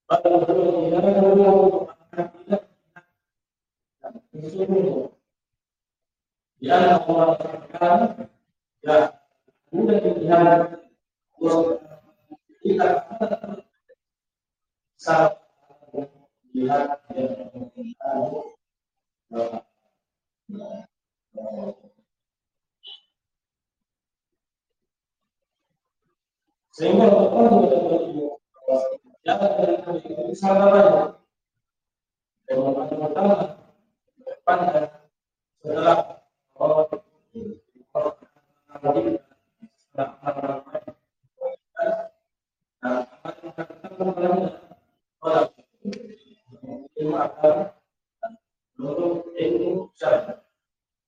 Ya, mengatakan ya mudah dilihat kita saat melihat sehingga yang salah yang pertama depan setelah